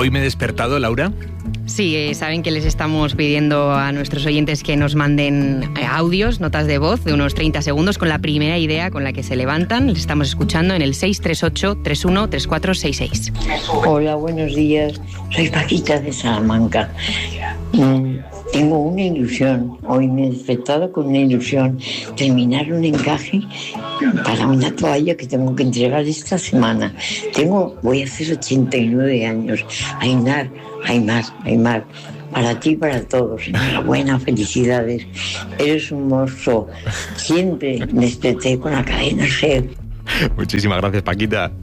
Hoy me he despertado, Laura. Sí, saben que les estamos pidiendo a nuestros oyentes que nos manden audios, notas de voz de unos 30 segundos con la primera idea con la que se levantan. Les estamos escuchando en el 638-313466. Hola, buenos días. Soy Paquita de Salamanca. Tengo una ilusión. Hoy me he despertado con una ilusión. Terminar un encaje para una toalla que tengo que entregar esta semana. Voy a hacer 89 años. Aymar, para ti y para todos. Enhorabuena, felicidades. Eres un monstruo. Siempre desperté con la cadena SER. Muchísimas gracias, Paquita.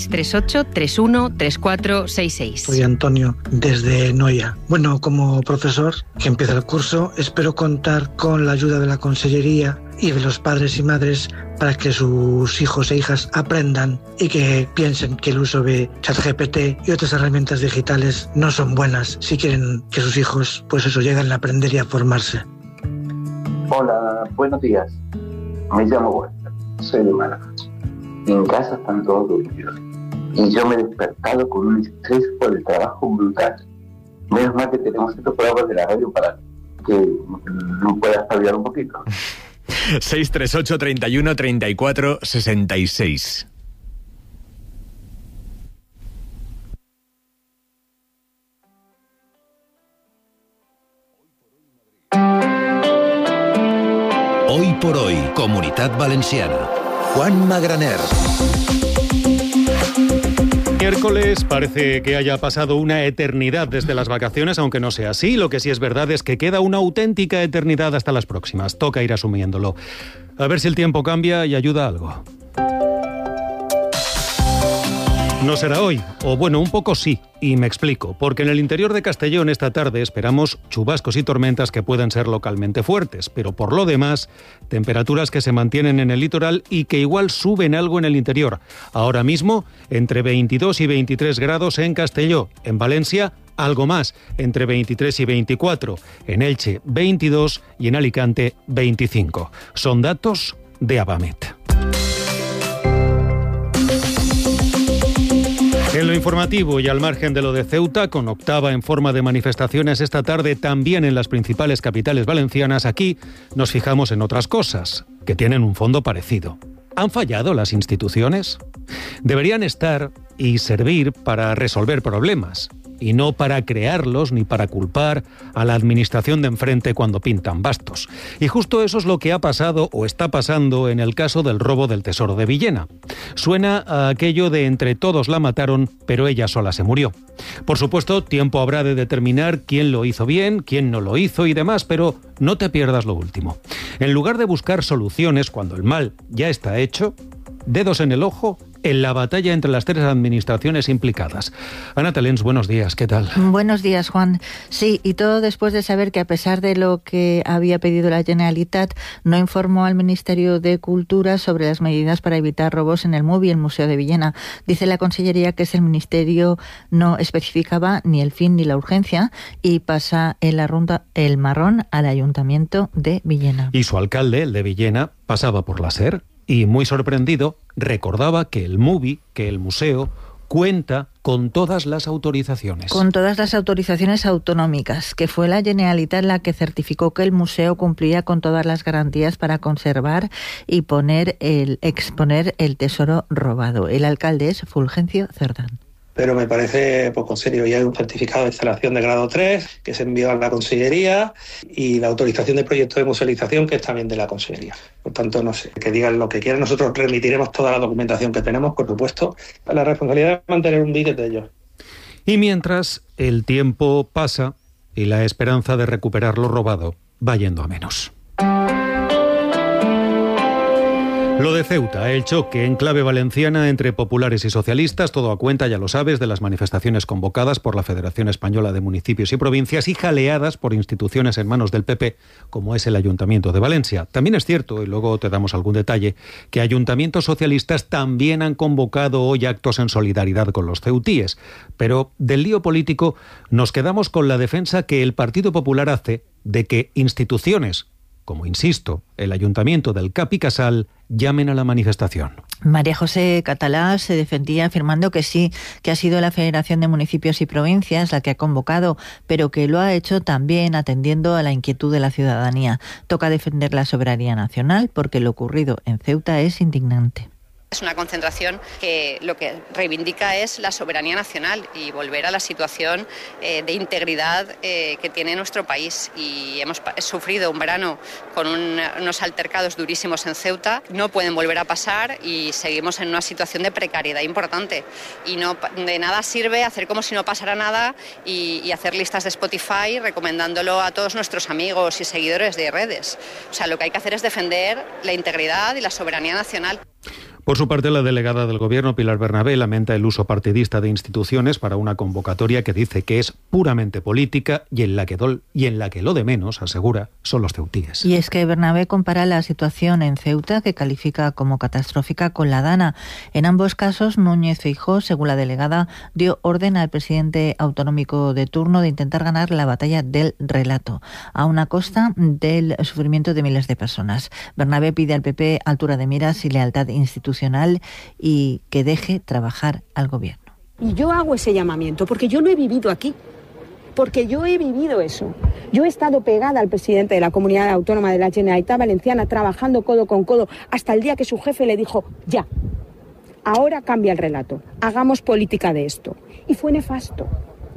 638-313466. Soy Antonio, desde Noia. Bueno, como profesor que empieza el curso, espero contar con la ayuda de la Consellería y de los padres y madres para que sus hijos e hijas aprendan y que piensen que el uso de ChatGPT y otras herramientas digitales no son buenas si quieren que sus hijos, lleguen a aprender y a formarse. Hola, buenos días. Me llamo Walter, soy de Málaga. En casa están todos dormidos y yo me he despertado con un estrés por el trabajo brutal. Menos mal que tenemos estos programas de la radio para que no pueda espabilar un poquito. 638-31-34-66. Hoy por hoy, Comunitat Valenciana. Juan Magraner. Miércoles parece que haya pasado una eternidad desde las vacaciones, aunque no sea así. Lo que sí es verdad es que queda una auténtica eternidad hasta las próximas. Toca ir asumiéndolo. A ver si el tiempo cambia y ayuda a algo. No será hoy, o bueno, un poco sí, y me explico, porque en el interior de Castellón esta tarde esperamos chubascos y tormentas que puedan ser localmente fuertes, pero por lo demás, temperaturas que se mantienen en el litoral y que igual suben algo en el interior. Ahora mismo, entre 22 y 23 grados en Castelló, en Valencia, algo más, entre 23 y 24, en Elche 22 y en Alicante 25. Son datos de Abamet. En lo informativo y al margen de lo de Ceuta, con octava en forma de manifestaciones esta tarde también en las principales capitales valencianas, aquí nos fijamos en otras cosas, que tienen un fondo parecido. ¿Han fallado las instituciones? Deberían estar y servir para resolver problemas, y no para crearlos ni para culpar a la administración de enfrente cuando pintan bastos. Y justo eso es lo que ha pasado o está pasando en el caso del robo del tesoro de Villena. Suena a aquello de entre todos la mataron, pero ella sola se murió. Por supuesto, tiempo habrá de determinar quién lo hizo bien, quién no lo hizo y demás, pero no te pierdas lo último. En lugar de buscar soluciones cuando el mal ya está hecho, dedos en el ojo en la batalla entre las tres administraciones implicadas. Ana Talens, buenos días, ¿qué tal? Buenos días, Juan. Sí, y todo después de saber que a pesar de lo que había pedido la Generalitat, no informó al Ministerio de Cultura sobre las medidas para evitar robos en el MUV y el Museo de Villena. Dice la Consellería que el Ministerio no especificaba ni el fin ni la urgencia y pasa el marrón al Ayuntamiento de Villena. Y su alcalde, el de Villena, pasaba por la SER y, muy sorprendido, recordaba que el MUVI, que el museo, cuenta con todas las autorizaciones. Con todas las autorizaciones autonómicas, que fue la Generalitat la que certificó que el museo cumplía con todas las garantías para conservar y exponer el tesoro robado. El alcalde es Fulgencio Cerdán. Pero me parece poco serio. Ya hay un certificado de instalación de grado 3 que se envió a la Consellería y la autorización de proyecto de musealización que es también de la Consellería. Por tanto, no sé, que digan lo que quieran. Nosotros remitiremos toda la documentación que tenemos, por supuesto. La responsabilidad de mantener un billete de ellos. Y mientras el tiempo pasa y la esperanza de recuperar lo robado va yendo a menos. Lo de Ceuta, el choque en clave valenciana entre populares y socialistas, todo a cuenta, ya lo sabes, de las manifestaciones convocadas por la Federación Española de Municipios y Provincias y jaleadas por instituciones en manos del PP, como es el Ayuntamiento de Valencia. También es cierto, y luego te damos algún detalle, que ayuntamientos socialistas también han convocado hoy actos en solidaridad con los ceutíes. Pero del lío político nos quedamos con la defensa que el Partido Popular hace de que instituciones como insisto, el Ayuntamiento del Cap i Casal, llamen a la manifestación. María José Catalá se defendía afirmando que sí, que ha sido la Federación de Municipios y Provincias la que ha convocado, pero que lo ha hecho también atendiendo a la inquietud de la ciudadanía. Toca defender la soberanía nacional porque lo ocurrido en Ceuta es indignante. Es una concentración que lo que reivindica es la soberanía nacional y volver a la situación de integridad que tiene nuestro país. Y hemos sufrido un verano con unos altercados durísimos en Ceuta. No pueden volver a pasar y seguimos en una situación de precariedad importante. Y no de nada sirve hacer como si no pasara nada y hacer listas de Spotify recomendándolo a todos nuestros amigos y seguidores de redes. O sea, lo que hay que hacer es defender la integridad y la soberanía nacional. Por su parte, la delegada del Gobierno, Pilar Bernabé, lamenta el uso partidista de instituciones para una convocatoria que dice que es puramente política y en la que lo de menos, asegura, son los ceutíes. Y es que Bernabé compara la situación en Ceuta, que califica como catastrófica, con la Dana. En ambos casos, Núñez Feijóo, según la delegada, dio orden al presidente autonómico de turno de intentar ganar la batalla del relato, a una costa del sufrimiento de miles de personas. Bernabé pide al PP altura de miras y lealtad institucional y que deje trabajar al gobierno. Y yo hago ese llamamiento porque yo lo he vivido aquí, porque yo he vivido eso. Yo he estado pegada al presidente de la Comunidad Autónoma de la Generalitat Valenciana, trabajando codo con codo, hasta el día que su jefe le dijo, ya, ahora cambia el relato, hagamos política de esto. Y fue nefasto.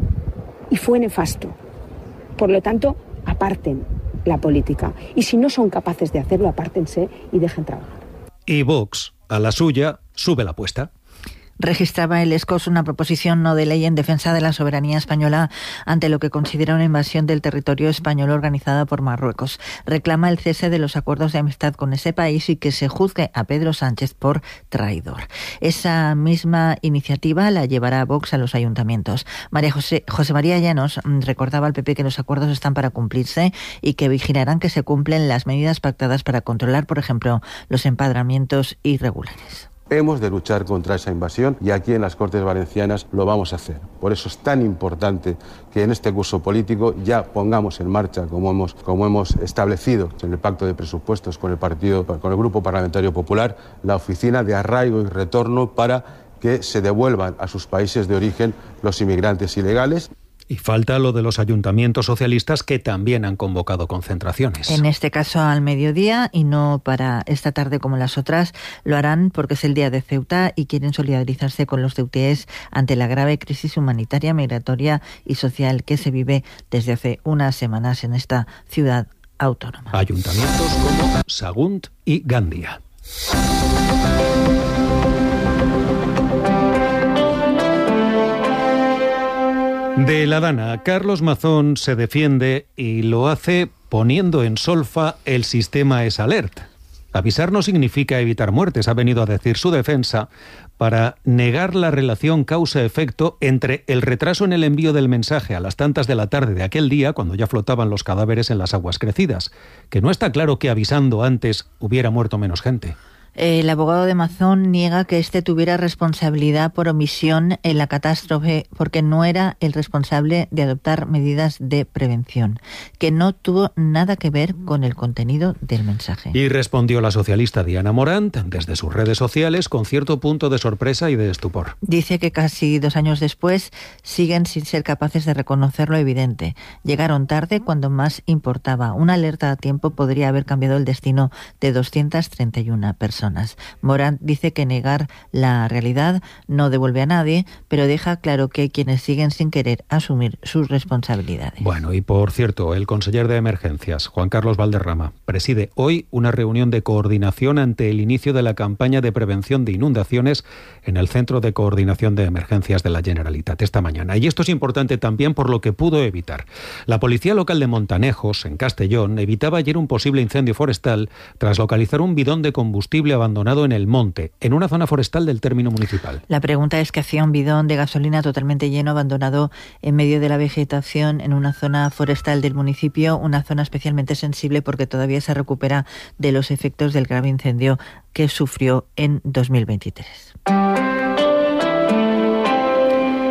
Por lo tanto, aparten la política. Y si no son capaces de hacerlo, apártense y dejen trabajar. Y Vox, a la suya, sube la apuesta. Registraba el ESCOS una proposición no de ley en defensa de la soberanía española ante lo que considera una invasión del territorio español organizada por Marruecos. Reclama el cese de los acuerdos de amistad con ese país y que se juzgue a Pedro Sánchez por traidor. Esa misma iniciativa la llevará Vox a los ayuntamientos. José María Llanos recordaba al PP que los acuerdos están para cumplirse y que vigilarán que se cumplen las medidas pactadas para controlar, por ejemplo, los empadronamientos irregulares. Hemos de luchar contra esa invasión y aquí en las Cortes Valencianas lo vamos a hacer. Por eso es tan importante que en este curso político ya pongamos en marcha, como hemos establecido en el Pacto de Presupuestos con el Grupo Parlamentario Popular, la Oficina de Arraigo y Retorno para que se devuelvan a sus países de origen los inmigrantes ilegales. Y falta lo de los ayuntamientos socialistas que también han convocado concentraciones. En este caso al mediodía y no para esta tarde como las otras. Lo harán porque es el día de Ceuta y quieren solidarizarse con los ceutíes ante la grave crisis humanitaria, migratoria y social que se vive desde hace unas semanas en esta ciudad autónoma. Ayuntamientos como Sagunt y Gandía. De la Dana, Carlos Mazón se defiende y lo hace poniendo en solfa el sistema EsAlert. Avisar no significa evitar muertes, ha venido a decir su defensa, para negar la relación causa-efecto entre el retraso en el envío del mensaje a las tantas de la tarde de aquel día, cuando ya flotaban los cadáveres en las aguas crecidas, que no está claro que avisando antes hubiera muerto menos gente. El abogado de Mazón niega que éste tuviera responsabilidad por omisión en la catástrofe porque no era el responsable de adoptar medidas de prevención, que no tuvo nada que ver con el contenido del mensaje. Y respondió la socialista Diana Morant desde sus redes sociales con cierto punto de sorpresa y de estupor. Dice que casi 2 años después siguen sin ser capaces de reconocer lo evidente. Llegaron tarde cuando más importaba. Una alerta a tiempo podría haber cambiado el destino de 231 personas. Morant dice que negar la realidad no devuelve a nadie, pero deja claro que hay quienes siguen sin querer asumir sus responsabilidades. Bueno, y por cierto, el conseller de Emergencias, Juan Carlos Valderrama, preside hoy una reunión de coordinación ante el inicio de la campaña de prevención de inundaciones en el Centro de Coordinación de Emergencias de la Generalitat esta mañana. Y esto es importante también por lo que pudo evitar. La Policía Local de Montanejos, en Castellón, evitaba ayer un posible incendio forestal tras localizar un bidón de combustible abandonado en el monte, en una zona forestal del término municipal. La pregunta es qué hacía un bidón de gasolina totalmente lleno abandonado en medio de la vegetación en una zona forestal del municipio, una zona especialmente sensible porque todavía se recupera de los efectos del grave incendio que sufrió en 2023.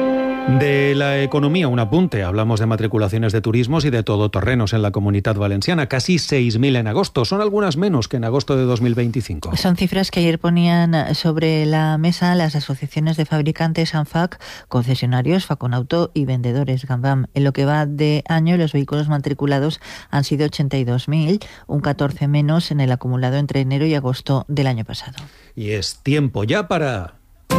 De la economía, un apunte. Hablamos de matriculaciones de turismos y de todoterrenos en la Comunitat Valenciana. Casi 6.000 en agosto. Son algunas menos que en agosto de 2025. Son cifras que ayer ponían sobre la mesa las asociaciones de fabricantes ANFAC, concesionarios, Faconauto y vendedores Gambam. En lo que va de año, los vehículos matriculados han sido 82.000, un 14 menos en el acumulado entre enero y agosto del año pasado. Y es tiempo ya para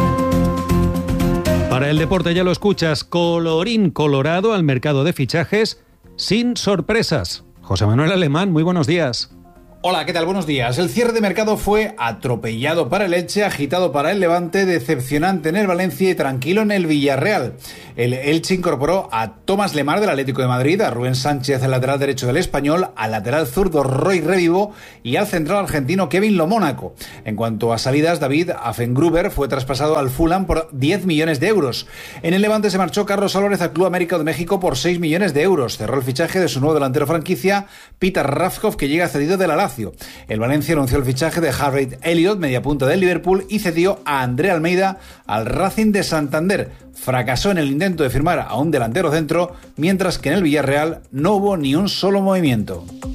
el deporte, ya lo escuchas, colorín colorado al mercado de fichajes sin sorpresas. José Manuel Alemán, muy buenos días. Hola, ¿qué tal? Buenos días. El cierre de mercado fue atropellado para el Elche, agitado para el Levante, decepcionante en el Valencia y tranquilo en el Villarreal. El Elche incorporó a Tomás Lemar del Atlético de Madrid, a Rubén Sánchez, el lateral derecho del Español, al lateral zurdo Roy Revivo y al central argentino Kevin Lomónaco. En cuanto a salidas, David Affengruber fue traspasado al Fulham por 10 millones de euros. En el Levante se marchó Carlos Álvarez al Club América de México por 6 millones de euros. Cerró el fichaje de su nuevo delantero franquicia, Peter Ravkov, que llega cedido de la Lazio. El Valencia anunció el fichaje de Harry Elliott, mediapunta del Liverpool, y cedió a André Almeida al Racing de Santander. Fracasó en el intento de firmar a un delantero centro, mientras que en el Villarreal no hubo ni un solo movimiento.